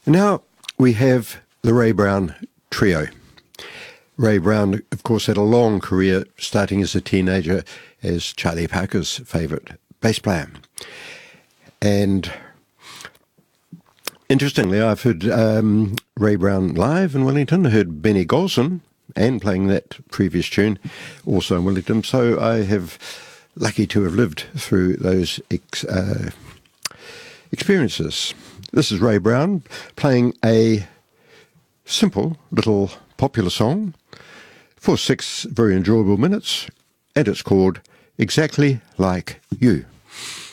Now we have the Ray Brown Trio. Ray Brown, of course, had a long career, starting as a teenager as Charlie Parker's favourite bass player. And interestingly, I've heard Ray Brown live in Wellington. I heard Benny Golson and playing that previous tune also in Wellington. So I have lucky to have lived through those experiences. This is Ray Brown playing a simple little popular song for 6 very enjoyable minutes, and it's called Exactly Like You.